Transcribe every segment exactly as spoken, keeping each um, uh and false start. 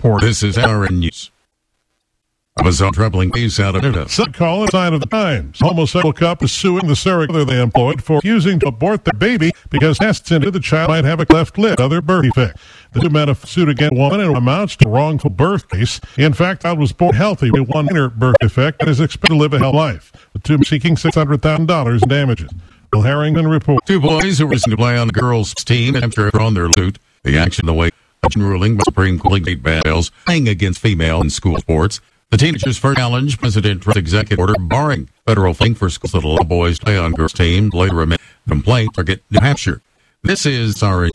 report. This is S R N News. Amazon troubling case out of Canada. Some call it a sign of the times. Homosexual couple is suing the surrogate they employed for refusing to abort their baby because tests into the child might have a cleft lip, other birth defect. The two men have sued against a woman and amounts to a wrongful birth case. In fact, the child was born healthy with one minor birth defect and is expected to live a healthy life. The two are seeking six hundred thousand dollars in damages. Bill Harrington reports. Two boys who were to play on the girls' team and are on their loot. The action away ruling by Supreme Court League battles playing against female in school sports. The teenagers' first challenge, President Trump's executive order barring federal funding for schools that allow boys to play on girls' teams. Later, a complaint target New Hampshire. This is sorry.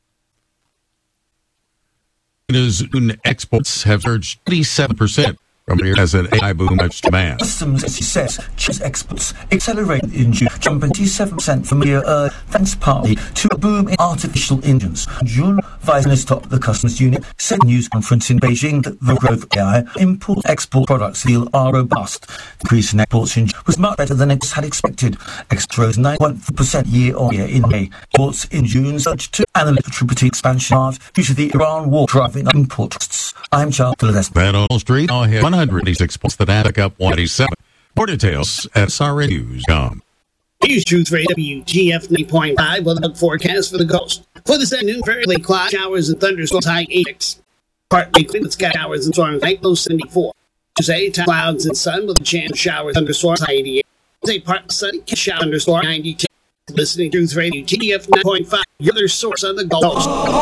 China's exports have surged thirty-seven percent from here as an A I boom of demand. Customs, he says, China's exports accelerated in June, jumping twenty-seven percent from a year earlier, thanks partly to a boom in artificial intelligence. June, Vice Minister of the Customs Union said at a news conference in Beijing that the growth of A I import-export products deal are robust. The increase in exports in June was much better than it had expected. Exports rose nine point four percent year-on-year in May. Exports in June surged to analysts attributing expansion due to the Iran war driving up import costs. I'm Charles Gillespie. That on Wall Street, I'll hit one hundred eighty-six points, the Nasdaq up one eighty-seven. More details at S R N News dot com. News Truth Radio W G F ninety point five with a forecast for the coast. For this afternoon, fairly quiet showers and thunderstorms, high eighty-six. Partly clear with sky showers and storms, high low seventy-four. Tuesday, clouds and sun with a chance of showers, thunderstorms, high eighty-eight. Wednesday, partly sunny, shower, thunderstorm, ninety-two. Listening to Truth Radio G F ninety point five, your other source on the Gulf Coast.